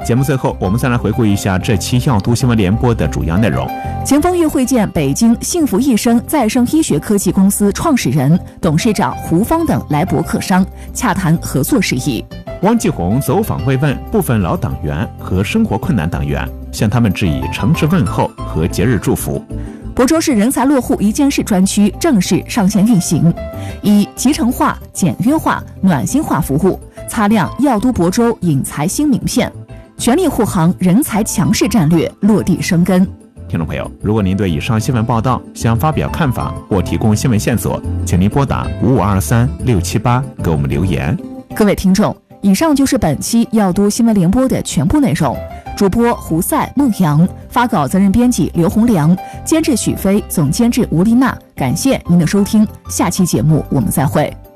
节目最后，我们再来回顾一下这期药都新闻联播的主要内容。 钱枫玉会见北京幸福益生再生医学科技公司创始人、董事长胡芳等来博客商，洽谈合作事宜。 汪继红走访慰问部分老党员和生活困难党员，向他们致以诚挚问候和节日祝福。 亳州市人才落户一件事专区正式上线运行，以集成化、简约化、暖心化服务，擦亮药都亳州引才新名片，全力护航人才强势战略落地生根。 听众朋友，如果您对以上新闻报道想发表看法或提供新闻线索，请您拨打5523-678给我们留言。 各位听众，以上就是本期药都新闻联播的全部内容。主播胡赛、孟阳，发稿责任编辑刘洪良，监制许飞，总监制吴丽娜。感谢您的收听，下期节目我们再会。